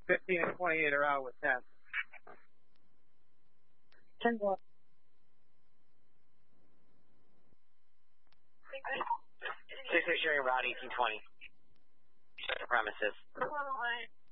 15 and 28 are out with 10. 10 what? 6 sharing route 1820. Check the premises.